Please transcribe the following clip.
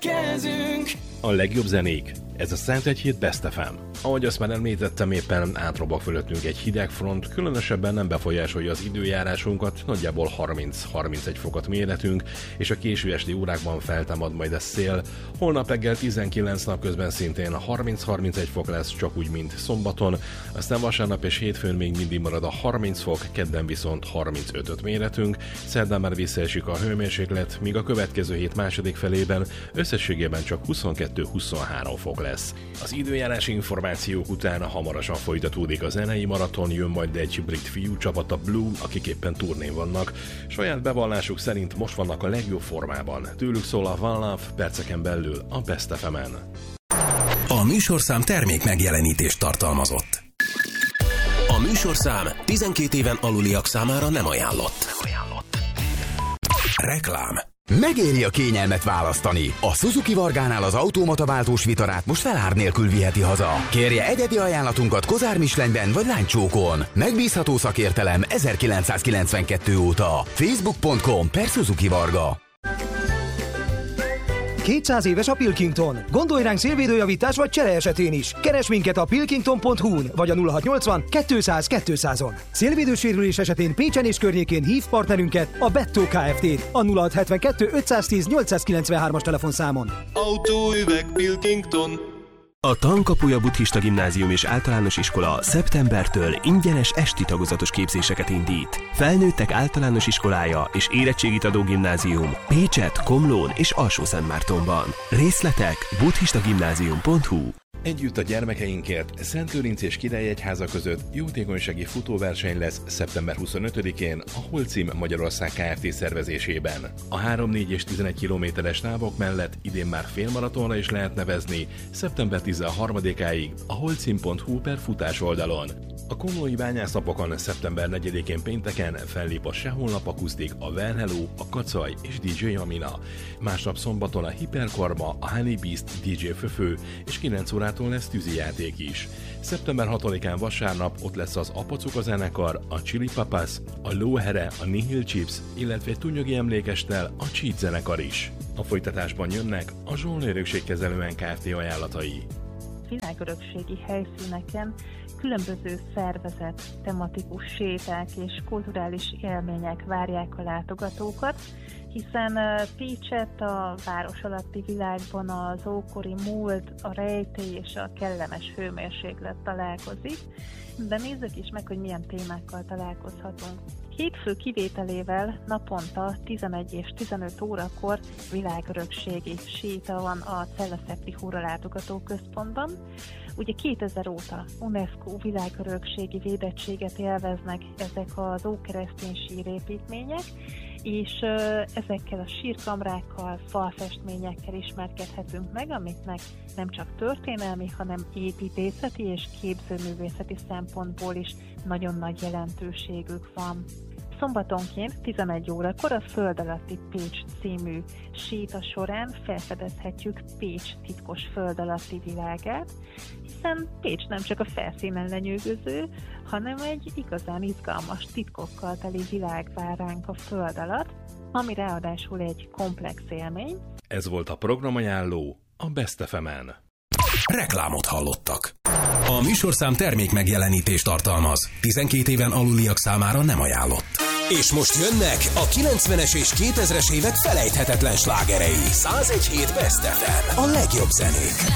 ítélkezünk. A legjobb zenék, ez a Szent Hét Best FM. Ahogy azt már említettem, éppen átrobog fölöttünk egy hideg front, különösebben nem befolyásolja az időjárásunkat, nagyjából 30-31 fokot méretünk, és a késő esti órákban feltámad majd a szél. Holnap reggel 19, napközben szintén 30-31 fok lesz, csak úgy, mint szombaton, aztán vasárnap és hétfőn még mindig marad a 30 fok, kedden viszont 35-öt méretünk, szerdán már visszaesik a hőmérséklet, míg a következő hét második felében összességében csak 22-23 fok lesz. Az időjárási információk után hamarosan folytatódik a zenei maraton, jön majd egy brit fiú csapat, a Blue, akik éppen turnén vannak. Saját bevallásuk szerint most vannak a legjobb formában. Tőlük szól a One Love, perceken belül a Best FM-en. A műsorszám termék megjelenítést tartalmazott. A műsorszám 12 éven aluliak számára nem ajánlott. Reklám. Megéri a kényelmet választani. A Suzuki Vargánál az automata váltós vitarát most felár nélkül viheti haza. Kérje egyedi ajánlatunkat Kozár Michelinben vagy Lánycsókon. Megbízható szakértelem 1992 óta. Facebook.com/Suzuki Varga. 200 éves a Pilkington. Gondolj ránk szélvédőjavítás vagy csere esetén is. Keres minket a pilkington.hu-n vagy a 0680 200 200-on. Szélvédősérülés esetén Pécsen és környékén hív partnerünket, a Bettó Kft. A 0672 510 893-as telefonszámon. Autóüveg Pilkington. A Tankapuja Buddhista Gimnázium és Általános Iskola szeptembertől ingyenes esti tagozatos képzéseket indít. Felnőttek általános iskolája és érettségit adó gimnázium Pécset, Komlón és Alsó-Szentmártonban. Részletek buddhistagimnázium.hu. Együtt a gyermekeinkért Szentlőrinc és Királyegyháza között jótékonysági futóverseny lesz szeptember 25-én a Holcim Magyarország Kft. Szervezésében. A 3, 4 és 11 kilométeres távok mellett idén már félmaratonra is lehet nevezni szeptember 13-áig a holcim.hu/futás oldalon. A komlói bányásznapokon szeptember 4-én pénteken fellép a Sehonlap Akusztik, a Well Hello, a Kacaj és DJ Amina. Másnap szombaton a Hiperkarma, a Honey Beast, DJ Föfő és 9 órától lesz tűzijáték is. Szeptember 6-án vasárnap ott lesz az Apacuka zenekar, a Chili Papas, a Lóhere, a Nihil Chips, illetve egy túlnyögi emlékestel a Cheat zenekar is. A folytatásban jönnek a Zsolnő Örökségkezelő Kft. Ajánlatai. Világörökségi helyszíneken különböző szervezett, tematikus séták és kulturális élmények várják a látogatókat, hiszen Pécset a város alatti világban az ókori múlt, a rejtély és a kellemes hőmérséklet találkozik, de nézzük is meg, hogy milyen témákkal találkozhatunk. Hétfő kivételével naponta 11 és 15 órakor világörökségi séta van a Cella-Szepti Húra látogató központban. Ugye 2000 óta UNESCO világörökségi védettséget élveznek ezek az ókeresztény sírépítmények, és ezekkel a sírkamrákkal, falfestményekkel ismerkedhetünk meg, amiknek nem csak történelmi, hanem építészeti és képzőművészeti szempontból is nagyon nagy jelentőségük van. Szombatonként 11 órakor a Föld alatti Pécs című séta során felfedezhetjük Pécs titkos föld alatti világát, hiszen Pécs nem csak a felszínen lenyűgöző, hanem egy igazán izgalmas titkokkal teli világ vár ránk a föld alatt, ami ráadásul egy komplex élmény. Ez volt a programajánló a Best FM-en. Reklámot hallottak. A műsorszám termék megjelenítést tartalmaz. 12 éven aluliak számára nem ajánlott. És most jönnek a 90-es és 2000-es évek felejthetetlen slágerei. 101 hét Best FM. A legjobb zenék.